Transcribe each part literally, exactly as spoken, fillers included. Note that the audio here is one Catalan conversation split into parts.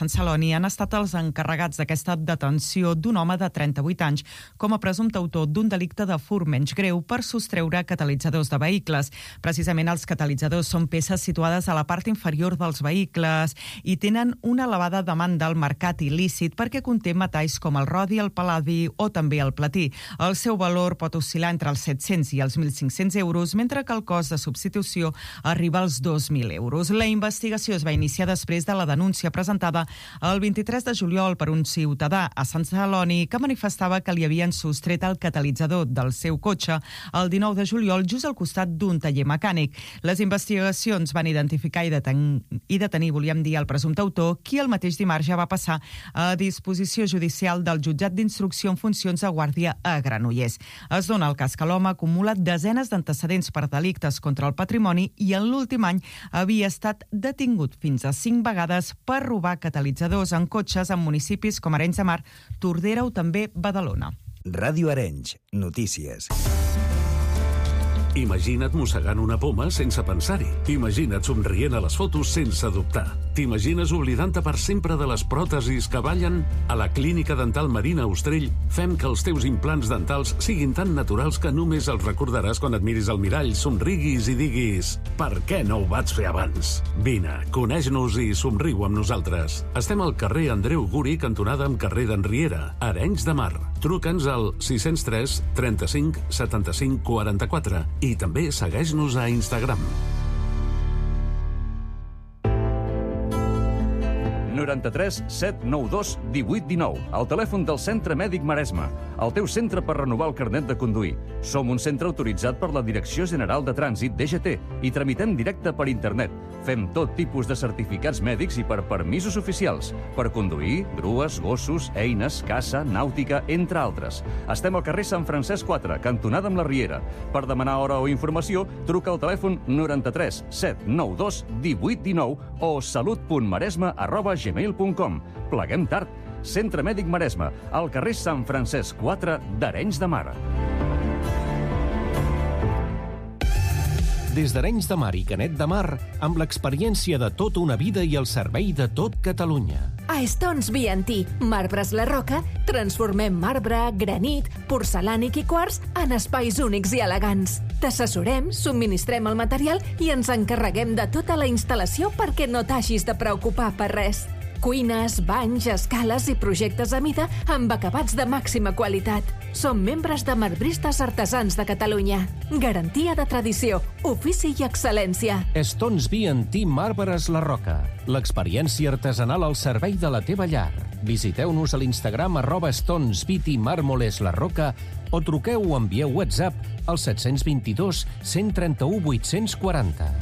Sant Celoni han estat els encarregats d'aquesta detenció d'un home de trenta-vuit anys com a presumpte autor d'un delicte de furt menys greu per sostreure catalitzadors de vehicles. Precisament els catalitzadors són peces situades a la part inferior dels vehicles i tenen una elevada demanda al mercat il·lícit perquè conté metalls com el rodi, el pal·ladi o també el platí. El seu valor pot oscil·lar entre els set-cents i els mil cinc-cents euros, mentre que el cost de substitució arriba als dos mil euros. La investigació es va iniciar després de la denúncia presentada el vint-i-tres de juliol per un ciutadà a Sant Celoni que manifestava que li havien sostret el catalitzador del seu cotxe el dinou de juliol just al costat d'un taller mecànic. Les investigacions van identificar i, deten i detenir, volíem dir, el presumpte autor, qui el mateix dimarts ja va passar a disposició judicial del jutjat d'instrucció en funcions de guàrdia a Granollers. Es dona el cas que l'home acumula desenes d'antecedents per delictes contra el patrimoni i en l'últim any havia estat detingut fins a cinc vegades per robar catalitzadors en cotxes en municipis com Arenys de Mar, Tordera o també Badalona. Ràdio Arenys, notícies. Imagina't mossegant una poma sense pensar-hi. Imagina't somrient a les fotos sense dubtar. T'imagines oblidant-te per sempre de les pròtesis que ballen? A la Clínica Dental Marina Ostrell fem que els teus implants dentals siguin tan naturals que només els recordaràs quan et miris al mirall, somriguis i diguis «Per què no ho vaig fer abans?» Vine, coneix-nos i somriu amb nosaltres. Estem al carrer Andreu Guri, cantonada amb carrer d'Enriera, Arenys de Mar. Truca'ns al sis zero tres, trenta-cinc, setanta-cinc, quaranta-quatre i també segueix-nos a Instagram. noranta-tres set nou dos divuit dinou, el telèfon del Centre Mèdic Maresme, el teu centre per renovar el carnet de conduir. Som un centre autoritzat per la Direcció General de Trànsit, D G T, i tramitem directe per internet. Fem tot tipus de certificats mèdics i per permisos oficials, per conduir, grues, gossos, eines, caça, nàutica, entre altres. Estem al carrer Sant Francesc quatre, cantonada amb la Riera. Per demanar hora o informació, truca al telèfon noranta-tres set nou dos divuit dinou o salut punt maresme arroba gmail punt com. Pleguem tard. Centre Mèdic Maresme, al carrer Sant Francesc quatre d'Arenys de Mar. Des d'Arenys de Mar i Canet de Mar, amb l'experiència de tota una vida i el servei de tot Catalunya. A Stones B and T, Marbres La Roca, transformem marbre, granit, porcelànic i quars en espais únics i elegants. T'assessorem, subministrem el material i ens encarreguem de tota la instal·lació perquè no t'hagis de preocupar per res. Cuines, banys, escales i projectes a mida amb acabats de màxima qualitat. Som membres de Marbristes Artesans de Catalunya. Garantia de tradició, ofici i excel·lència. Stones B and T Marbres La Roca. L'experiència artesanal al servei de la teva llar. Visiteu-nos a l'Instagram arroba Stones B T Mármoles La Roca o truqueu o envieu WhatsApp al set dos dos, cent trenta-u, vuit-cents quaranta.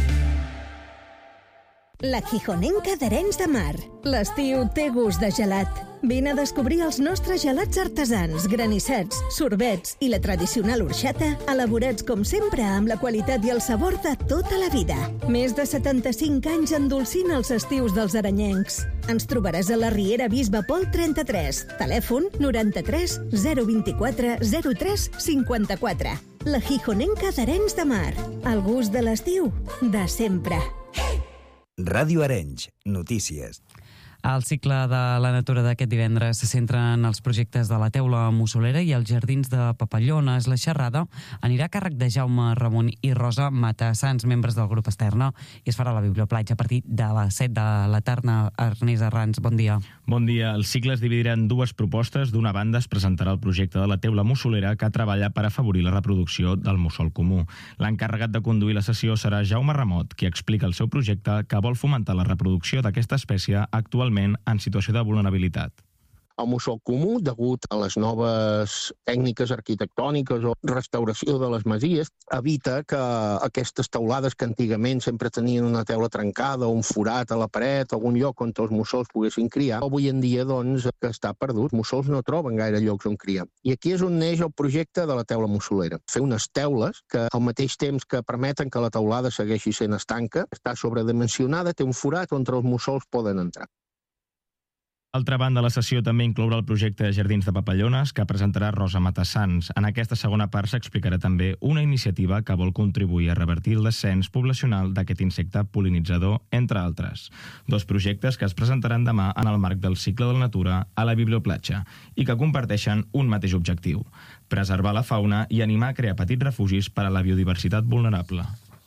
La Gijonenca d'Arenys de Mar. L'estiu té gust de gelat. Vine a descobrir els nostres gelats artesans, granissets, sorbets i la tradicional orxata, elaborats com sempre amb la qualitat i el sabor de tota la vida. Més de setanta-cinc anys endolcint els estius dels arenyencs. Ens trobaràs a la Riera Bisbe Pol trenta-tres, telèfon noranta-tres zero vint-i-quatre zero tres cinquanta-quatre. La Gijonenca d'Arenys de Mar. El gust de l'estiu, de sempre. Ràdio Arenys, notícies. El cicle de la natura d'aquest divendres se centra en els projectes de la Teula Mussolera i els jardins de Papallones. La xerrada anirà a càrrec de Jaume Ramon i Rosa Matassans, membres del grup Esterna, i es farà a la Biblioplatja a partir de les set de la tarda. Ernest Arranz, bon dia. Bon dia. El cicle es dividirà en dues propostes. D'una banda es presentarà el projecte de la Teula Mussolera, que treballa per afavorir la reproducció del mussol comú. L'encarregat de conduir la sessió serà Jaume Ramot, qui explica el seu projecte que vol fomentar la reproducció d'aquesta espècie actualment en situació de vulnerabilitat. El mussol comú, degut a les noves tècniques arquitectòniques o restauració de les masies, evita que aquestes teulades que antigament sempre tenien una teula trencada, un forat a la paret, algun lloc on els mussols poguessin criar, avui en dia doncs, que està perdut. Els mussols no troben gaire llocs on criar. I aquí és on neix el projecte de la teula mussolera. Fer unes teules que al mateix temps que permeten que la teulada segueixi sent estanca, està sobredimensionada, té un forat on els mussols poden entrar. D'altra banda, la sessió també inclourà el projecte Jardins de Papallones, que presentarà Rosa Matassans. En aquesta segona part s'explicarà també una iniciativa que vol contribuir a revertir el descens poblacional d'aquest insecte pol·linitzador, entre altres. Dos projectes que es presentaran demà en el marc del cicle de la natura a la Biblioplatja i que comparteixen un mateix objectiu: preservar la fauna i animar a crear petits refugis per a la biodiversitat vulnerable.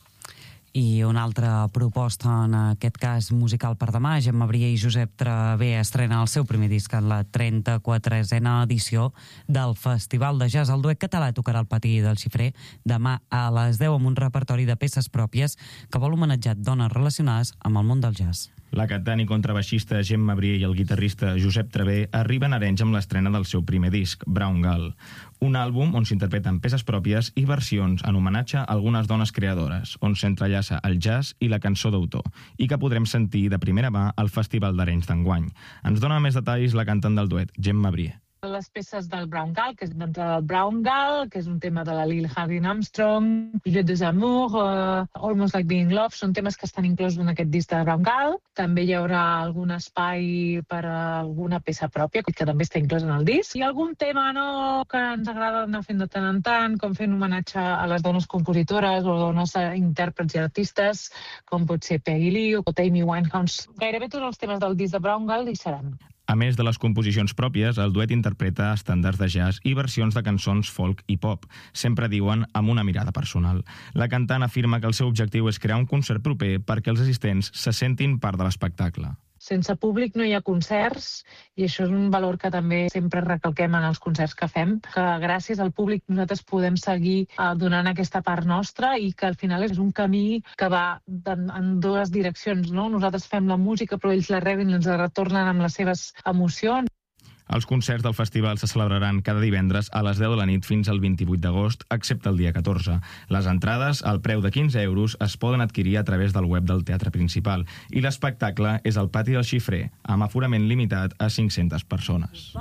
I una altra proposta, en aquest cas musical per demà. Gemma Brier i Josep Travé estrena el seu primer disc en la trenta-quatrena edició del Festival de Jazz. El duet català tocarà al Pati del Xifrer demà a les deu amb un repertori de peces pròpies que vol homenatjar dones relacionades amb el món del jazz. La cantant i contrabaixista Gemma Brier i el guitarrista Josep Travé arriben a Arenys amb l'estrena del seu primer disc, Brown Girl, un àlbum on s'interpreten peces pròpies i versions en homenatge a algunes dones creadores, on s'entrellaça el jazz i la cançó d'autor, i que podrem sentir de primera mà al Festival d'Arenys d'enguany. Ens dona més detalls la cantant del duet, Gemma Brier. Les peces del Brown Girl, que és d'entrada del Brown Girl, que és un tema de la Lil Hardin Armstrong, Je des amours, uh, Almost Like Being Loved, són temes que estan inclosos en aquest disc de Brown Girl. També hi haurà algun espai per a alguna peça pròpia, que també està inclòs en el disc. I algun tema no, que ens agrada anar fent de tant en tant, com fent homenatge a les dones compositores o dones intèrprets i artistes, com pot ser Peggy Lee o Amy Winehouse. Gairebé tots els temes del disc de Brown Girl hi seran. A més de les composicions pròpies, el duet interpreta estàndards de jazz i versions de cançons folk i pop, sempre diuen amb una mirada personal. La cantant afirma que el seu objectiu és crear un concert proper perquè els assistents se sentin part de l'espectacle. Sense públic no hi ha concerts i això és un valor que també sempre recalquem en els concerts que fem, que gràcies al públic nosaltres podem seguir donant aquesta part nostra i que al final és un camí que va en dues direccions, no? Nosaltres fem la música però ells la reben i ens la retornen amb les seves emocions. Els concerts del festival se celebraran cada divendres a les deu de la nit fins al vint-i-vuit d'agost, excepte el dia catorze. Les entrades, al preu de quinze euros, es poden adquirir a través del web del Teatre Principal i l'espectacle és al Pati del Xifrer, amb aforament limitat a cinc-centes persones.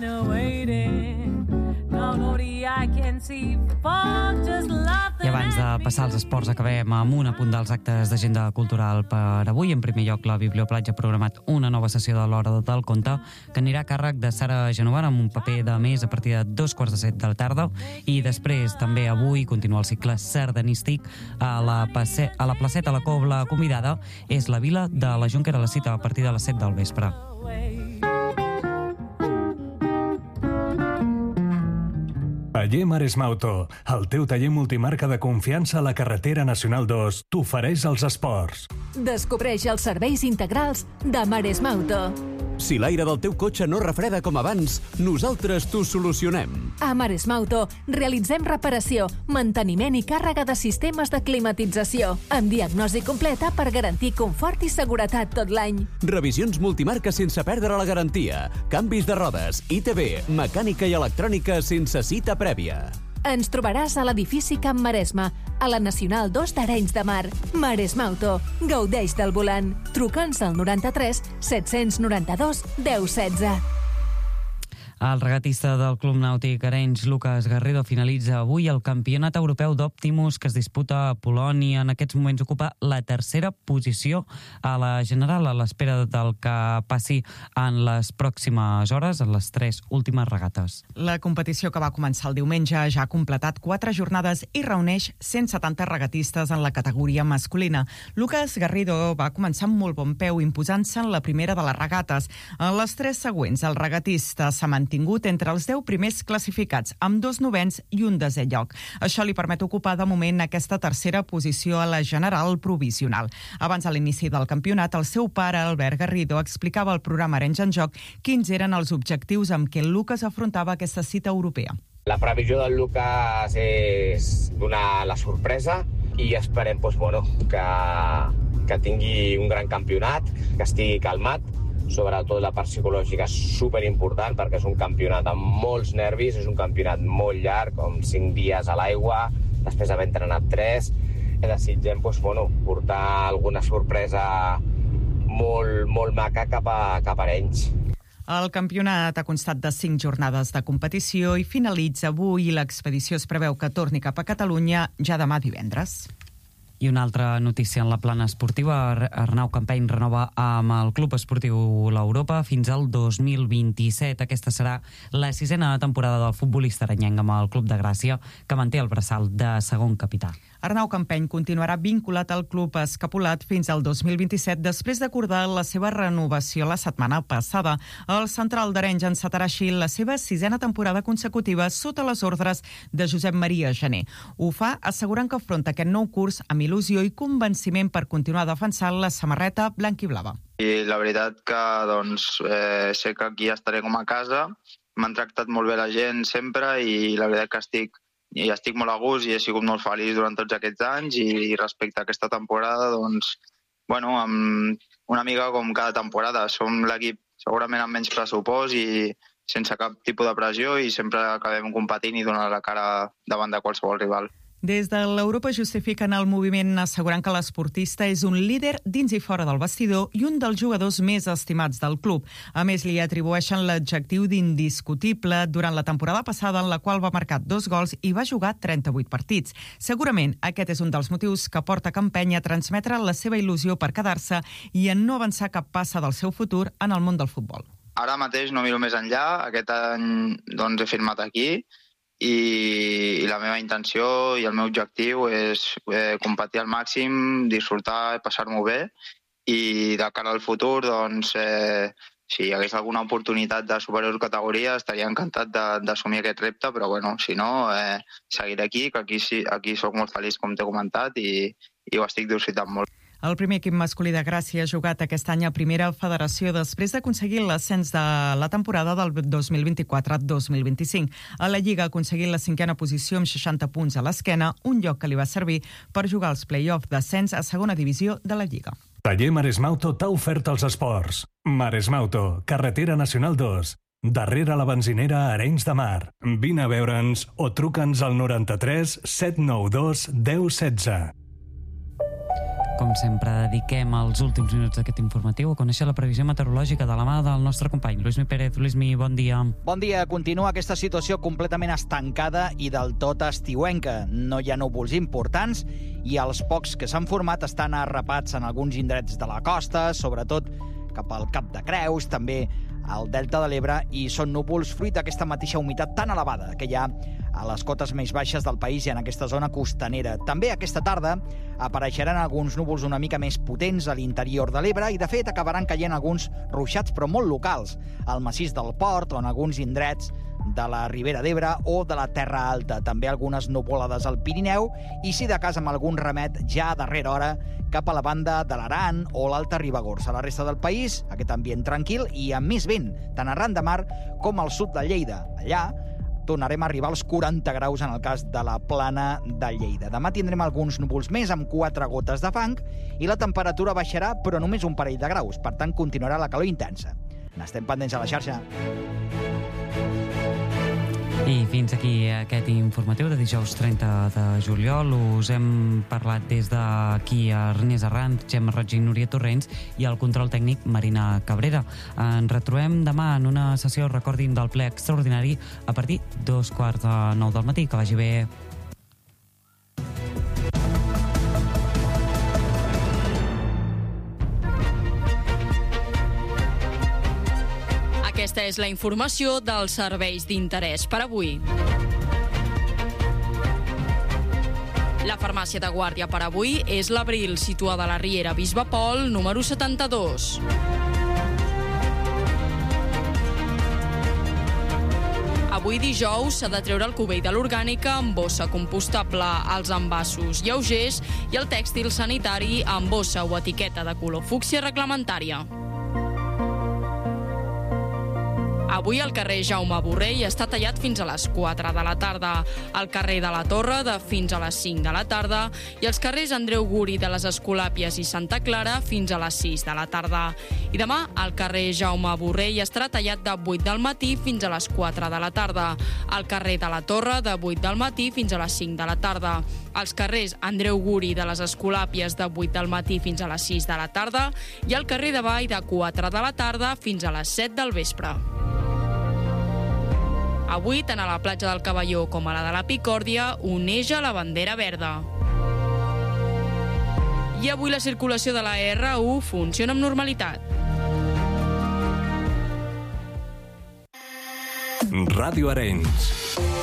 I abans de passar als esports acabem amb un apunt dels actes d'agenda cultural per avui. En primer lloc, la Biblioplatja ha programat una nova sessió de l'Hora del Conte que anirà a càrrec de Sara Genovant amb un paper de més a partir de dos quarts de set de la tarda, i després també avui continua el cicle sardanístic a la, passe... a la placeta La Cobla. Convidada és la Vila de la Jonquera, a la cita a partir de les set del vespre. Taller Maresma Auto, el teu taller multimarca de confiança a la carretera Nacional dos, t'ofereix els esports. Descobreix els serveis integrals de Maresma Auto. Si l'aire del teu cotxe no refreda com abans, nosaltres t'ho solucionem. A Maresma Auto realitzem reparació, manteniment i càrrega de sistemes de climatització, amb diagnosi completa per garantir confort i seguretat tot l'any. Revisions multimarca sense perdre la garantia, canvis de rodes, I T V, mecànica i electrònica sense cita prèvia. Ens trobaràs a l'edifici Camp Maresma, a la Nacional dos d'Arenys de Mar. Maresma Auto. Gaudeix del volant. Truca'ns al noranta-tres set-cents noranta-dos deu setze. El regatista del Club Nàutic Arenys, Lucas Garrido, finalitza avui el Campionat Europeu d'Optimus que es disputa a Polònia. En aquests moments ocupa la tercera posició a la general, a l'espera del que passi en les pròximes hores, en les tres últimes regates. La competició, que va començar el diumenge, ja ha completat quatre jornades i reuneix cent setanta regatistes en la categoria masculina. Lucas Garrido va començar amb molt bon peu, imposant-se en la primera de les regates. En les tres següents, el regatista s'ha mantingut entre els deu primers classificats, amb dos novens i un desè lloc. Això li permet ocupar de moment aquesta tercera posició a la general provisional. Abans de l'inici del campionat, el seu pare, Albert Garrido, explicava al programa Arenys en Joc quins eren els objectius amb què el Lucas afrontava aquesta cita europea. La previsió del Lucas és donar la sorpresa i esperem doncs, bueno, que, que tingui un gran campionat, que estigui calmat. Sobretot la part psicològica és superimportant perquè és un campionat amb molts nervis, és un campionat molt llarg, com cinc dies a l'aigua, després d'haver entrenat tres. Desitgem doncs, bueno, portar alguna sorpresa molt, molt maca cap a, cap a Arenys. El campionat ha constat de cinc jornades de competició i finalitza avui i l'expedició es preveu que torni cap a Catalunya ja demà divendres. I una altra notícia en la plana esportiva. Arnau Campeny renova amb el Club Esportiu l'Europa fins al dos mil vint-i-set. Aquesta serà la sisena temporada del futbolista arenyenc amb el Club de Gràcia, que manté el braçal de segon capità. Arnau Campeny continuarà vinculat al club escapulat fins al dos mil vint-i-set després d'acordar la seva renovació la setmana passada. El central d'Arenys encetarà així la seva sisena temporada consecutiva sota les ordres de Josep Maria Gené. Ho fa assegurant que afronta aquest nou curs amb il·lusió i convenciment per continuar defensant la samarreta blanc-i-blava. I la veritat que doncs, eh, sé que aquí estaré com a casa, m'han tractat molt bé la gent sempre i la veritat que estic i estic molt a gust i he sigut molt feliç durant tots aquests anys i respecte a aquesta temporada, doncs, bueno, amb una mica com cada temporada. Som l'equip segurament amb menys pressupost i sense cap tipus de pressió i sempre acabem competint i donant la cara davant de qualsevol rival. Des de l'Europa justifiquen el moviment assegurant que l'esportista és un líder dins i fora del vestidor i un dels jugadors més estimats del club. A més, li atribueixen l'adjectiu d'indiscutible durant la temporada passada en la qual va marcar dos gols i va jugar trenta-vuit partits. Segurament aquest és un dels motius que porta Campeny a transmetre la seva il·lusió per quedar-se i a no avançar cap passa del seu futur en el món del futbol. Ara mateix no miro més enllà. Aquest any doncs, he firmat aquí i la meva intenció i el meu objectiu és eh, competir al màxim, disfrutar, passar-m'ho bé i de cara al futur, doncs, eh, si hi hagués alguna oportunitat de superior categoria estaria encantat d'assumir aquest repte, però bueno, si no, eh, seguiré aquí, que aquí, aquí soc molt feliç, com t'he comentat, i, i ho estic disfrutant molt. El primer equip masculí de Gràcia ha jugat aquest any a Primera Federació després d'aconseguir l'ascens de la temporada del dos mil vint-i-quatre dos mil vint-i-cinc. A la Lliga ha aconseguit la cinquena posició amb seixanta punts a l'esquena, un lloc que li va servir per jugar als play-off d'ascens a segona divisió de la Lliga. Taller Maresmauto t'ha ofert els esports. Maresmauto, carretera nacional dos. Darrere la benzinera Arenys de Mar. Vine a veure'ns o truca'ns al noranta-tres set nou dos deu setze. Com sempre, dediquem els últims minuts d'aquest informatiu a conèixer la previsió meteorològica de la mà del nostre company, Luismi Pérez. Luismi, bon dia. Bon dia. Continua aquesta situació completament estancada i del tot estiuenca. No hi ha núvols importants i els pocs que s'han format estan arrapats en alguns indrets de la costa, sobretot cap al Cap de Creus, també al Delta de l'Ebre, i són núvols fruit d'aquesta mateixa humitat tan elevada que hi ha a les cotes més baixes del país i en aquesta zona costanera. També aquesta tarda apareixeran alguns núvols una mica més potents a l'interior de l'Ebre i, de fet, acabaran caient alguns ruixats, però molt locals, al massís del Port o en alguns indrets de la Ribera d'Ebre o de la Terra Alta. També algunes nuvolades al Pirineu i, si de cas, amb algun remet ja a darrera hora cap a la banda de l'Aran o l'Alta Ribagorça. A la resta del país, aquest ambient tranquil i amb més vent, tant arran de mar com al sud de Lleida. Allà tornarem a arribar als quaranta graus en el cas de la Plana de Lleida. Demà tindrem alguns núvols més amb quatre gotes de fang i la temperatura baixarà, però només un parell de graus. Per tant, continuarà la calor intensa. N'estem pendents a la xarxa. I fins aquí aquest informatiu de dijous trenta de juliol. Us hem parlat des d'aquí a Ernest Arranz, Gemma Roig i Núria Torrents, i el control tècnic Marina Cabrera. Ens retrobem demà en una sessió, recordin, del ple extraordinari a partir dos quarts de nou del matí. Que vagi bé. Aquesta és la informació dels serveis d'interès per avui. La farmàcia de guàrdia per avui és l'Abril, situada a la Riera Bisbe Pol, número setanta-dos. Avui dijous s'ha de treure el cubell de l'orgànica amb bossa compostable, els envasos lleugers i el tèxtil sanitari amb bossa o etiqueta de color fúcsia reglamentària. Avui el carrer Jaume Borrell està tallat fins a les quatre de la tarda, el carrer de la Torre de fins a les cinc de la tarda i els carrers Andreu Guri de les Escolàpies i Santa Clara fins a les sis de la tarda. I demà el carrer Jaume Borrell estarà tallat de vuit del matí fins a les quatre de la tarda, el carrer de la Torre de vuit del matí fins a les cinc de la tarda, els carrers Andreu Guri de les Escolàpies de vuit del matí fins a les sis de la tarda i el carrer de Vall de quatre de la tarda fins a les set del vespre. Avui, tant a la platja del Cavalló com a la de la Picòrdia, oneja la bandera verda. I avui la circulació de la R u funciona amb normalitat. Ràdio Arenys.